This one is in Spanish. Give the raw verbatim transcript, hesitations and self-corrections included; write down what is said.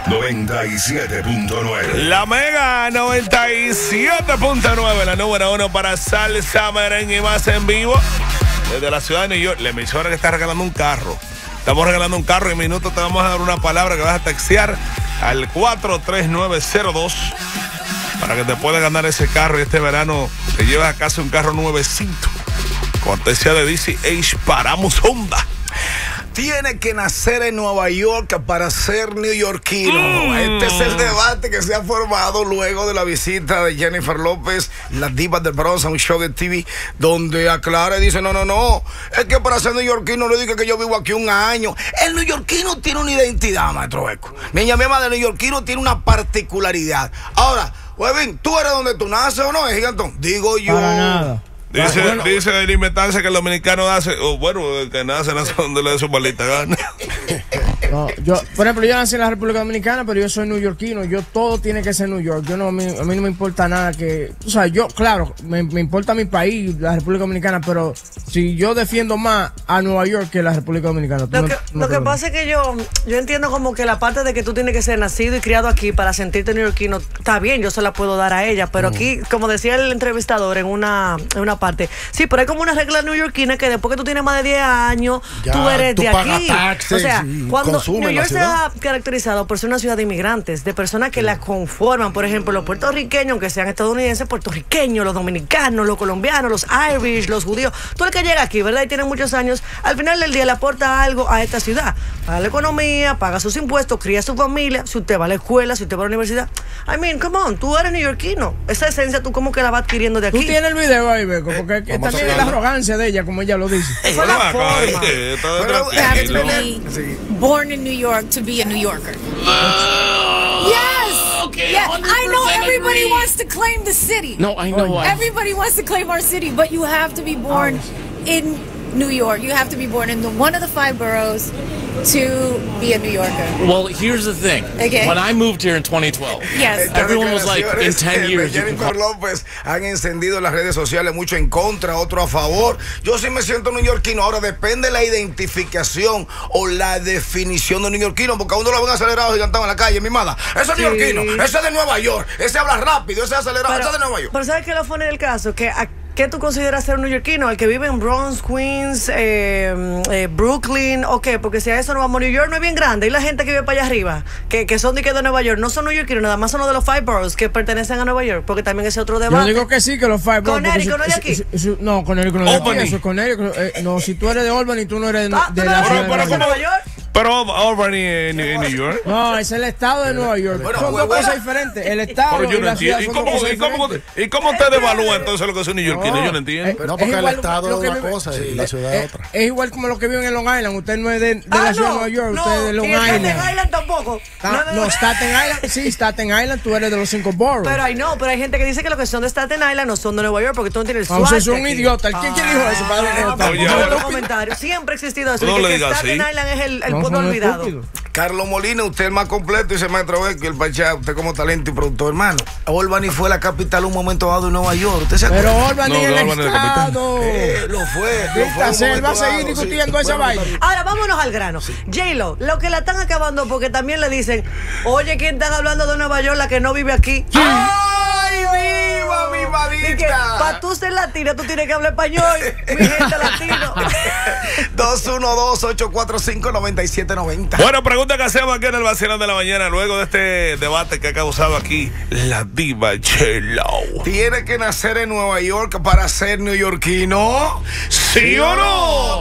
noventa y siete punto nueve. La Mega noventa y siete punto nueve, la número uno para salsa, merengue y más en vivo. Desde la ciudad de New York, la emisora que está regalando un carro. Estamos regalando un carro y en minutos te vamos a dar una palabra que vas a textear al cuatro tres nueve cero dos para que te puedas ganar ese carro y este verano te llevas a casa un carro nuevecito. Cortesía de D C H Paramos Honda. Tiene que nacer en Nueva York para ser neoyorquino. Mm. Este es el debate que se ha formado luego de la visita de Jennifer López, las divas del Bronx, a un show de T V, donde aclara y dice, no, no, no, es que para ser neoyorquino le digo que yo vivo aquí un año. El neoyorquino tiene una identidad, maestro Beco. Mi llamada de neoyorquino tiene una particularidad. Ahora, Webin, ¿tú eres donde tú naces o no, es gigantón? Digo yo. Para nada. Dice, bueno, dice el inventancia que el dominicano nace, o bueno, el que nace, nace donde le dé su maldita gana. No, yo, por ejemplo, yo nací en la República Dominicana, pero yo soy neoyorquino. Yo todo tiene que ser New York. Yo no, a mí, a mí no me importa nada que, o sea, yo, claro, me, me importa mi país, la República Dominicana, pero si yo defiendo más a Nueva York que la República Dominicana. Lo me, que, no lo que pasa es que yo, yo entiendo como que la parte de que tú tienes que ser nacido y criado aquí para sentirte neoyorquino, está bien, yo se la puedo dar a ella, pero mm. aquí, como decía el entrevistador en una, en una parte, sí, pero hay como una regla neoyorquina que después que tú tienes más de diez años, ya, tú eres tú de aquí. Taxes, o sea, cuando New York se ha caracterizado por ser una ciudad de inmigrantes, de personas que sí. la conforman, por ejemplo, los puertorriqueños, aunque sean estadounidenses, puertorriqueños, los dominicanos, los colombianos, los Irish, los judíos, todo el que llega aquí, ¿verdad? Y tiene muchos años, al final del día le aporta algo a esta ciudad. Paga la economía, paga sus impuestos, cría a su familia, si usted va a la escuela, si usted va a la universidad. I mean, come on, tú eres neoyorquino. Esa esencia tú como que la vas adquiriendo de aquí. Tú tienes el video ahí, Beco, porque no, también es la arrogancia de ella, como ella lo dice. Esa es la forma. You have to be born in New York to be a New Yorker. Uh, yes. Okay. Yeah, I know everybody agree. wants to claim the city. No, I know. Oh, everybody wants to claim our city, but you have to be born oh. in New York. You have to be born in the, one of the five boroughs to be a New Yorker. Well, here's the thing. Okay. When I moved here in twenty twelve, yes. everyone was like, in ten years. Jennifer López han encendido las redes sociales, mucho en contra, otro a favor. Yo sí me siento neoyorquino. Ahora depende la identificación o la definición de neoyorquino, porque a uno lo ven acelerado gigantado en la calle, mi mala. Eso es sí. neoyorquino, ese es de Nueva York, ese habla rápido, ese es acelerado, pero, ese es de Nueva York. Pero ¿sabes qué lo pone el caso? Que aquí ¿qué tú consideras ser un neoyorquino? ¿El que vive en Bronx, Queens, eh, eh, Brooklyn? ¿O qué? Porque si a eso no vamos, New York no es bien grande. Y la gente que vive para allá arriba, que, que son de, que de Nueva York, no son neoyorquinos, nada más son los de los five boroughs que pertenecen a Nueva York, porque también ese otro debate. Yo digo que sí, que los five boroughs. ¿Connecticut no es de aquí? Su, su, su, no, Connecticut no es de aquí. Eso es Connecticut. Eh, no, si tú eres de Albany, tú no eres de, ah, de ¿tú la no ciudad de Nueva, Nueva York? Pero Albany en, en New York. No, es el estado de Nueva York. Bueno, son bueno, dos cosas bueno. diferentes. El estado Pero yo y no la ciudad entiendo. ¿Y son cómo, dos y cómo, cosas ¿Y cómo usted evalúa entonces lo que es un neoyorquino? No, Yo no entiendo. Eh, no, porque igual, el estado lo es que una vive, cosa y sí, la ciudad es eh, otra. Es igual como lo que viven en Long Island. Usted no es de, de ah, la ciudad no, de Nueva York, no, usted es de Long y Island. Staten Island tampoco. Ta, no, no, no, Staten Island, sí, Staten Island, tú eres de los cinco boroughs. Pero hay no, pero hay gente que dice que los que son de Staten Island no son de Nueva York porque tú no tienes el Vamos, swag. es un idiota. ¿Quién quién dijo eso? Padre, Ah, no, oye, no, no, los comentarios. Siempre ha existido eso. No que le que digas Staten así. Island es el, el no, punto olvidado. Estúpido. Carlos Molina, usted es el más completo, dice Maestro Beco, el Pachá, usted como talento y productor, hermano. Albany fue la capital un momento dado de Nueva York, ¿usted se acuerda? Pero Albany No, es el Albany es la estado. Eh, lo fue, lo fue. Viste, él va a seguir discutiendo esa vaina. Ahora vámonos al grano. Sí. J-Lo, lo que la están acabando porque también le dicen, oye, ¿quién están hablando de Nueva York, la que no vive aquí? Sí. ¡Ay, viva mi madita! Para tú ser latina, tú tienes que hablar español, mi gente latino. dos uno dos, ocho cuatro cinco, nueve siete nueve cero. Bueno, pregunta que hacemos aquí en el vacilón de la mañana, luego de este debate que ha causado aquí la diva J-Lo. ¿Tiene que nacer en Nueva York para ser neoyorquino? ¿Sí o no?